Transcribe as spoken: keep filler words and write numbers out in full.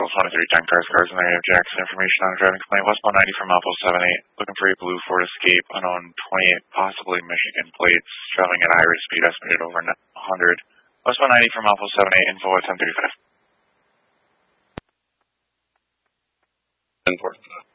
Eagle twenty-three, ten cars, cars in the area of Jackson. Information on a driving complaint. Westbound ninety from Alpha seven eight. Looking for a blue Ford Escape, unknown twenty-eight, possibly Michigan plates. Traveling at a high rate of speed, estimated over one hundred. Westbound ninety from Alpha seven eight, info at ten thirty-five. ten four.